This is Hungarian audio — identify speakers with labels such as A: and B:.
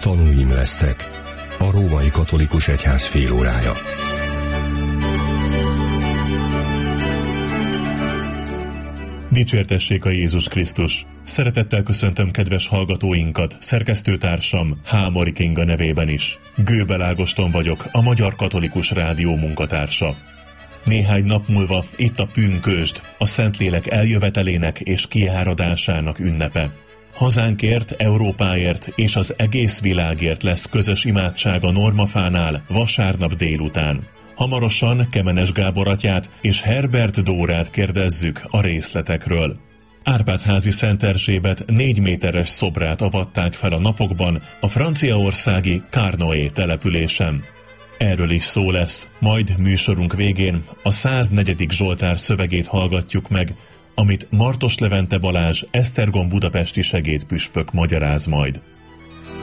A: Tanúim lesztek. A Római Katolikus Egyház félórája.
B: Dicsértessék a Jézus Krisztus! Szeretettel köszöntöm kedves hallgatóinkat, szerkesztőtársam Hámori Kinga nevében is. Gőbel Ágoston vagyok, a Magyar Katolikus Rádió munkatársa. Néhány nap múlva itt a pünkösd, a Szentlélek eljövetelének és kiáradásának ünnepe. Hazánkért, Európáért és az egész világért lesz közös imádság a Normafánál vasárnap délután. Hamarosan Kemenes Gábor atyát és Herbert Dórát kérdezzük a részletekről. Árpád-házi Szent Erzsébet 4 méteres szobrát avatták fel a napokban a franciaországi Carnoët településen. Erről is szó lesz, majd műsorunk végén a 104. Zsoltár szövegét hallgatjuk meg, amit Martos Levente Balázs Esztergom budapesti segédpüspök magyaráz majd.